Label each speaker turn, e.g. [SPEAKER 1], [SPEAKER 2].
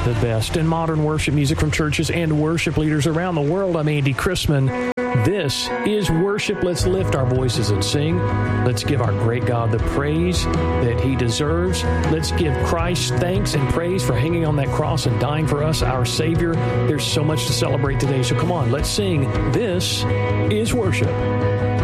[SPEAKER 1] The best in modern worship music from churches and worship leaders around the world. I'm Andy Chrisman. This is worship. Let's lift our voices and sing. Let's give our great God the praise that He deserves. Let's give Christ thanks and praise for hanging on that cross and dying for us, our Savior. There's so much to celebrate today. So come on, let's sing. This is worship.